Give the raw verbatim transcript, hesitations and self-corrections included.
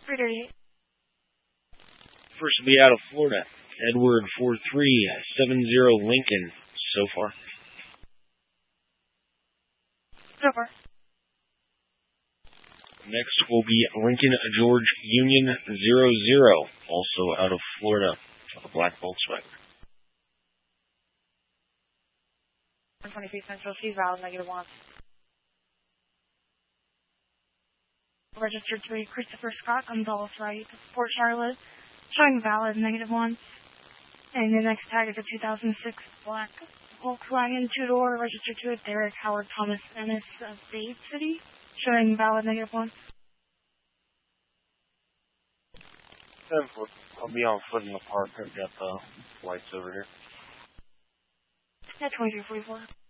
thirty-eight. First will be out of Florida. Edward four three seven zero Lincoln so far. So far. Next will be Lincoln George Union zero zero, also out of Florida, a black Volkswagen. one twenty feet Central, C valid, negative one. Registered three, Christopher Scott, Gonzales right, Port Charlotte, showing valid, negative one. And the next tag is a two thousand six black Volkswagen two-door, registered to it, Derek Howard Thomas Ennis of Dade City, showing valid, negative one. seven foot. I'll be on foot in the park. I've got the lights over here. Yeah, twenty-two forty-four.